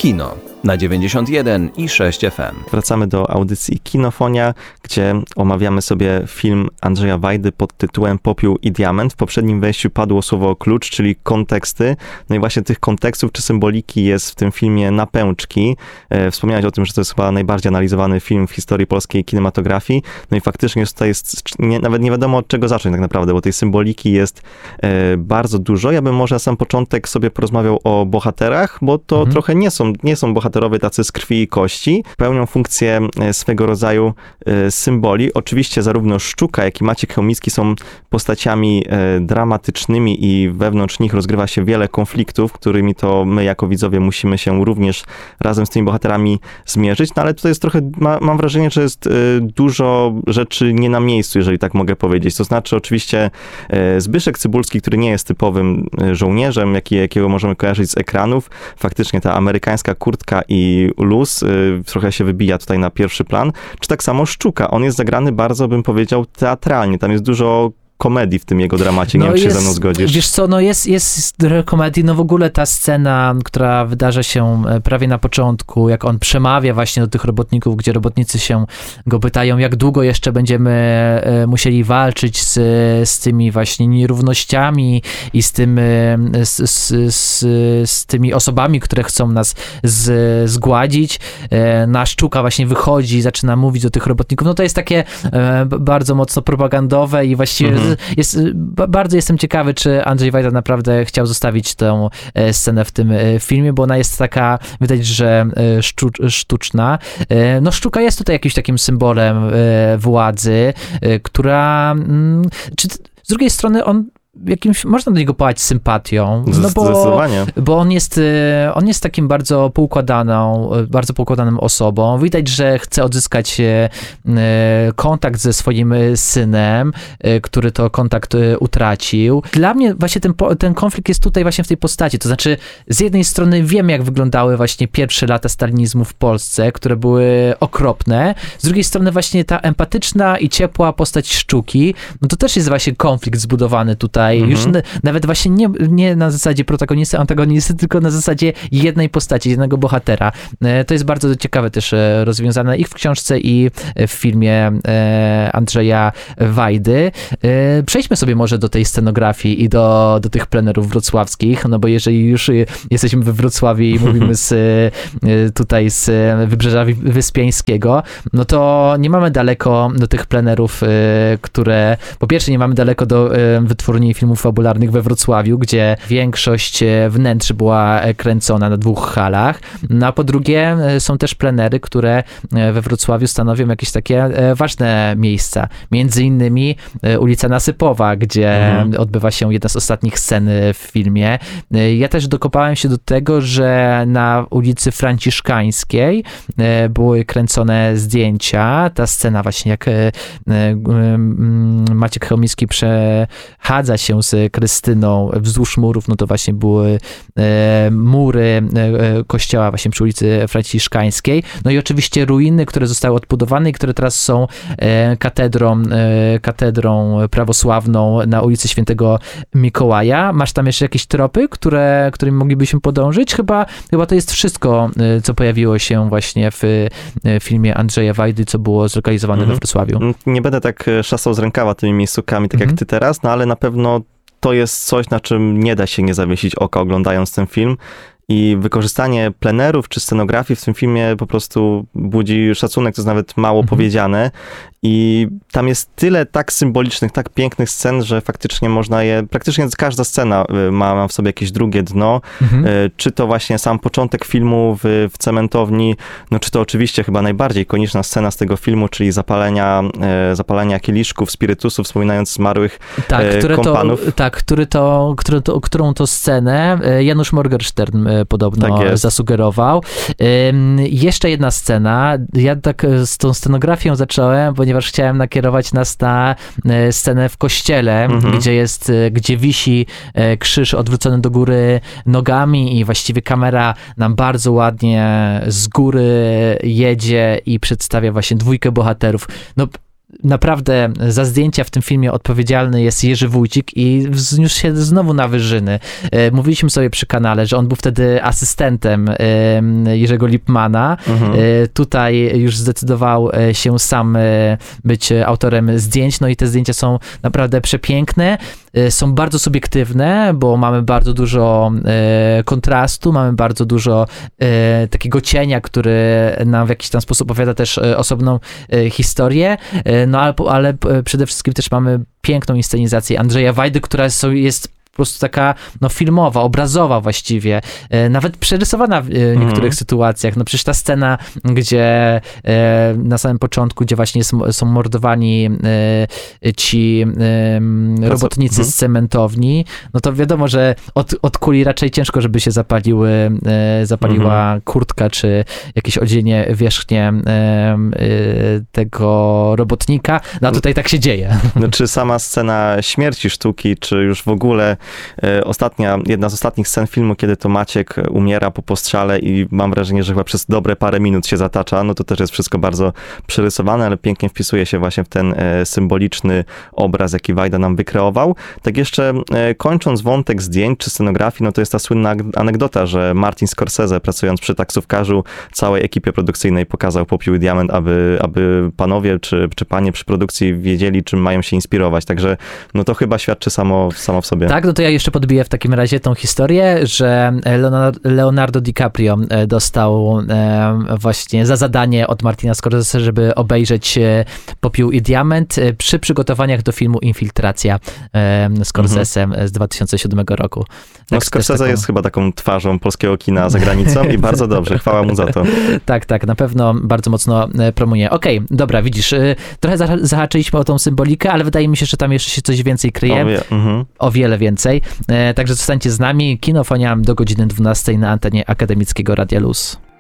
Kino na 91 i 6 FM. Wracamy do audycji Kinofonia, gdzie omawiamy sobie film Andrzeja Wajdy pod tytułem Popiół i Diament. W poprzednim wejściu padło słowo klucz, czyli konteksty. No i właśnie tych kontekstów czy symboliki jest w tym filmie na pęczki. Wspomniałeś o tym, że to jest chyba najbardziej analizowany film w historii polskiej kinematografii. No i faktycznie tutaj nawet nie wiadomo od czego zacząć tak naprawdę, bo tej symboliki jest bardzo dużo. Ja bym może na sam początek sobie porozmawiał o bohaterach, bo to trochę nie są bohaterowie tacy z krwi i kości. Pełnią funkcję swego rodzaju symboli. Oczywiście zarówno Szczuka, jak i Maciek Chełmicki są postaciami dramatycznymi i wewnątrz nich rozgrywa się wiele konfliktów, którymi to my jako widzowie musimy się również razem z tymi bohaterami zmierzyć. No ale tutaj jest trochę, mam wrażenie, że jest dużo rzeczy nie na miejscu, jeżeli tak mogę powiedzieć. To znaczy oczywiście Zbyszek Cybulski, który nie jest typowym żołnierzem, jakiego możemy kojarzyć z ekranów. Faktycznie ta amerykańska kurtka i luz trochę się wybija tutaj na pierwszy plan. Czy tak samo Szczuka. On jest zagrany bardzo, bym powiedział, teatralnie. Tam jest dużo komedii w tym jego dramacie. Nie wiem, czy się ze mną zgodzisz. Wiesz co, jest komedii, w ogóle ta scena, która wydarza się prawie na początku, jak on przemawia właśnie do tych robotników, gdzie robotnicy się go pytają, jak długo jeszcze będziemy musieli walczyć z tymi właśnie nierównościami i z tymi osobami, które chcą nas zgładzić. Na Szczuka właśnie wychodzi i zaczyna mówić do tych robotników. No to jest takie bardzo mocno propagandowe i właściwie bardzo jestem ciekawy, czy Andrzej Wajda naprawdę chciał zostawić tę scenę w tym filmie, bo ona jest taka, widać, że sztuczna. No Szczuka jest tutaj jakimś takim symbolem władzy, która... z drugiej strony można do niego pałać sympatią. Zdecydowanie. Bo on jest takim bardzo poukładanym osobą. Widać, że chce odzyskać kontakt ze swoim synem, który to kontakt utracił. Dla mnie właśnie ten konflikt jest tutaj właśnie w tej postaci. To znaczy, z jednej strony wiem, jak wyglądały właśnie pierwsze lata stalinizmu w Polsce, które były okropne. Z drugiej strony właśnie ta empatyczna i ciepła postać Szczuki, no to też jest właśnie konflikt zbudowany tutaj. Już nawet właśnie nie na zasadzie protagonisty, antagonisty, tylko na zasadzie jednej postaci, jednego bohatera. To jest bardzo ciekawe też rozwiązane i w książce, i w filmie Andrzeja Wajdy. Przejdźmy sobie może do tej scenografii i do tych plenerów wrocławskich, no bo jeżeli już jesteśmy we Wrocławiu i mówimy tutaj z Wybrzeża Wyspiańskiego, no to nie mamy daleko do tych plenerów, które po pierwsze nie mamy daleko do wytwórni filmów fabularnych we Wrocławiu, gdzie większość wnętrz była kręcona na 2 halach. No a po drugie są też plenery, które we Wrocławiu stanowią jakieś takie ważne miejsca. Między innymi ulica Nasypowa, gdzie odbywa się jedna z ostatnich scen w filmie. Ja też dokopałem się do tego, że na ulicy Franciszkańskiej były kręcone zdjęcia. Ta scena właśnie, jak Maciek Chełmicki przechadza się z Krystyną wzdłuż murów, no to właśnie były mury kościoła właśnie przy ulicy Franciszkańskiej. No i oczywiście ruiny, które zostały odbudowane i które teraz są katedrą prawosławną na ulicy Świętego Mikołaja. Masz tam jeszcze jakieś tropy, którymi moglibyśmy podążyć? Chyba to jest wszystko, co pojawiło się właśnie w filmie Andrzeja Wajdy, co było zlokalizowane we Wrocławiu. Nie będę tak szasał z rękawa tymi miejscówkami, tak jak ty teraz, no ale na pewno to jest coś, na czym nie da się nie zawiesić oka oglądając ten film. I wykorzystanie plenerów czy scenografii w tym filmie po prostu budzi szacunek, to jest nawet mało powiedziane. I tam jest tyle tak symbolicznych, tak pięknych scen, że faktycznie można praktycznie każda scena ma w sobie jakieś drugie dno. Czy to właśnie sam początek filmu w cementowni, no czy to oczywiście chyba najbardziej ikoniczna scena z tego filmu, czyli zapalania kieliszków, spirytusu, wspominając zmarłych kompanów. Którą to scenę Janusz Morgenstern podobno zasugerował. Jeszcze jedna scena. Ja tak z tą scenografią zacząłem, ponieważ chciałem nakierować nas na scenę w kościele, gdzie wisi krzyż odwrócony do góry nogami i właściwie kamera nam bardzo ładnie z góry jedzie i przedstawia właśnie 2 bohaterów. No, naprawdę za zdjęcia w tym filmie odpowiedzialny jest Jerzy Wójcik i wzniósł się znowu na wyżyny. Mówiliśmy sobie przy kanale, że on był wtedy asystentem Jerzego Lipmana. Tutaj już zdecydował się sam być autorem zdjęć, no i te zdjęcia są naprawdę przepiękne. Są bardzo subiektywne, bo mamy bardzo dużo kontrastu, mamy bardzo dużo takiego cienia, który nam w jakiś tam sposób opowiada też osobną historię, no ale przede wszystkim też mamy piękną inscenizację Andrzeja Wajdy, która jest po prostu taka, no, filmowa, obrazowa właściwie, nawet przerysowana w niektórych sytuacjach. No przecież ta scena, gdzie na samym początku, gdzie właśnie są mordowani ci robotnicy z cementowni, no to wiadomo, że od kuli raczej ciężko, żeby się zapaliła kurtka, czy jakieś odzienie wierzchnie tego robotnika, no a tutaj tak się dzieje. No, czy sama scena śmierci sztuki, czy już w ogóle jedna z ostatnich scen filmu, kiedy to Maciek umiera po postrzale i mam wrażenie, że chyba przez dobre parę minut się zatacza, no to też jest wszystko bardzo przerysowane, ale pięknie wpisuje się właśnie w ten symboliczny obraz, jaki Wajda nam wykreował. Tak jeszcze kończąc wątek zdjęć czy scenografii, no to jest ta słynna anegdota, że Martin Scorsese, pracując przy taksówkarzu, całej ekipie produkcyjnej pokazał Popiół i Diament, aby panowie czy panie przy produkcji wiedzieli, czym mają się inspirować. Także no to chyba świadczy samo w sobie. Tak, no to ja jeszcze podbiję w takim razie tą historię, że Leonardo DiCaprio dostał właśnie za zadanie od Martina Scorsese, żeby obejrzeć Popiół i Diament przy przygotowaniach do filmu Infiltracja Scorsese z 2007 roku. Tak, no Scorsese jest chyba taką twarzą polskiego kina za granicą i bardzo dobrze, chwała mu za to. Tak, na pewno bardzo mocno promuje. Okej, dobra, widzisz, trochę zahaczyliśmy o tą symbolikę, ale wydaje mi się, że tam jeszcze się coś więcej kryje. O wiele więcej. Także zostańcie z nami. Kinofonia do godziny 12 na antenie Akademickiego Radia Luz.